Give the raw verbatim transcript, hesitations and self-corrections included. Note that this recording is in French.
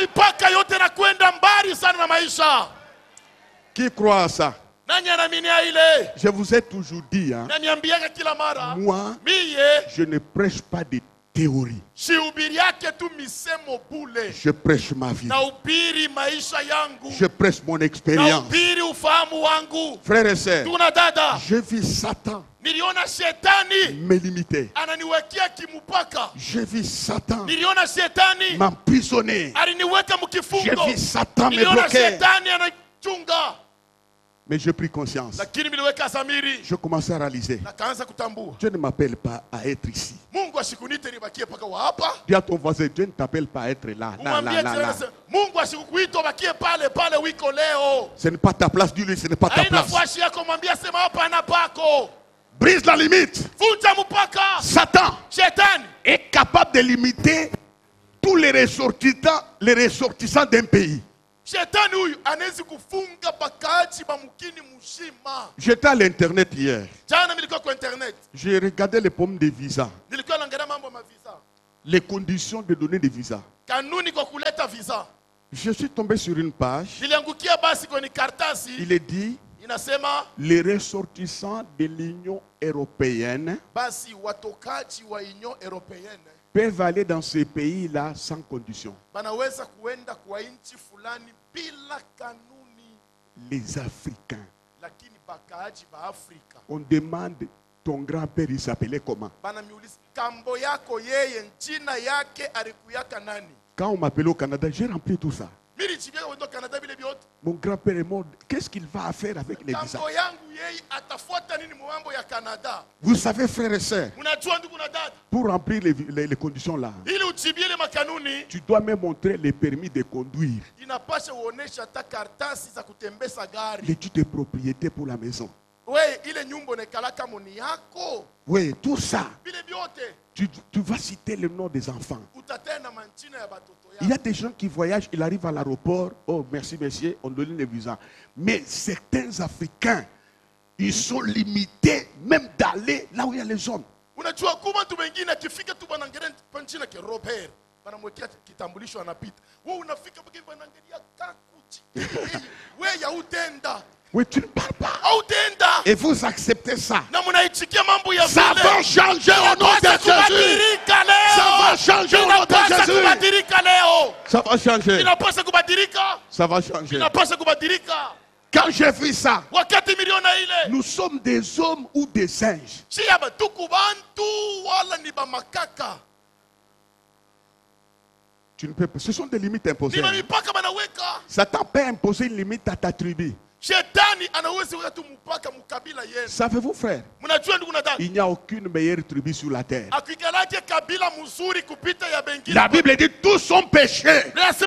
mipaka yote na kwenda mbali sana na maisha. Qui croit à ça? Nani anaminia ile? Je vous ai toujours dit, hein, Nani ambiaka kila mara. moi, Miye je ne prêche pas de théorie. sihubiri yake tu misemo bule. Je prêche ma vie. Na upiri maisha yangu. Je prêche mon Na expérience. upiri ufahamu wangu. Frères et sœurs, Tuna dada. je vis Satan Niliona shetani me limiter. ananiwekea kimupaka. Je vis Satan Niliona shetani m'emprisonner. aliniweka Je mkifungo. vis Satan me Niliona bloquer. shetani anachunga. Mais j'ai pris conscience. Lakini niliweka samiri. Je commençais à réaliser. Na kaanza kutambua. Dieu ne m'appelle pas à être ici. Mungu asikunite nibakie paka wa hapa. Dis à ton voisin, Dieu ne t'appelle pas à être là. Là, là, là, là. Mungu asikukuita bakie pale pale wiko leo. Ce n'est pas ta place, dis-lui, ce n'est pas ta Haina place. fwashi yako mwambia sema hapa na pako. Brise la limite. Vunja mpaka. Satan Shetani est capable de limiter tous les ressortissants, les ressortissants d'un pays. Shetani huyu anaweza kufunga bakaaji ba mkini mzima. J'étais à l'internet hier. Jana nilikuwa kwa internet. J'ai regardé les pommes de visa. Nilikuwa naangalia mambo ya visa. Les conditions de donner des visas. Kanuni kwa kuleta visa. Je suis tombé sur une page. Niliangukia basi kwenye kartasi. Il est dit, Inasema les ressortissants de l'Union européenne basi watokaji wa Union Européenne peuvent aller dans ces pays-là sans condition. banaweza kuenda kwa nchi fulani bila kanuni. Les Africains. Lakini bakaaji ba Afrika. On demande, ton grand-père, il s'appelait comment? Banamiuliza kambo yako yeye jina yake alikuyaka nani? Quand on m'appelait au Canada, j'ai rempli tout ça. Mimi chibia wendo Canada bile biote. Mon grand-père est mort. Qu'est-ce qu'il va faire avec les visas? Kambo yangu yeye atafuata nini mambo ya Canada? Vous savez, frères et sœurs, Unajua ndugu na dada, pour remplir les, les, les conditions là, ili uchibie ile makanuni tu dois me montrer les permis de conduire, inapasha uonesha hata kartasi za kutembeza gari. l'étude de propriété pour la maison. We ile nyumba unekala kama ni yako. Oui, tout ça. Bile biote Tu, tu vas citer le nom des enfants. utatena manchina ya batoto Il y a yako. des gens qui voyagent, ils arrivent à l'aéroport. Oh, merci, monsieur, on donne les visas. Mais certains Africains, ils sont limités même d'aller là où il y a les hommes. Unajua kuma mtu mwingine akifika tu banangerea panchina ke Robert. Banamwekea kitambulisho anapita. Wewe unafika mpaka banangeria kakuchi. Wewe ya utenda. Oui, tu ne parles pas. Utenda. Et vous acceptez ça. Na mnaichikia mambo ya Ça va changer au nom de Jésus. Ça va changer au nom de Jésus. kubadilika leo. Ça va changer. Inapaswa kubadilika. Ça va changer. Inapaswa kubadilika. Quand j'ai vu ça, Wakati miliona ile. nous sommes des hommes ou des singes. Si ya batuku bantu wala ni ba makaka. Tu ne peux pas. Ce sont des limites imposées. Ni mipaka banaweka. Satan peut imposer une limite à ta tribu. Shetani anaweza weka tu mpaka mukabila yenu. Savez-vous, frère, Mnajua ndugu na dada? il n'y a aucune meilleure tribu sur la terre. Akikalaje kabila mzuri kupita ya bengine. La Bible dit tous sont péchés.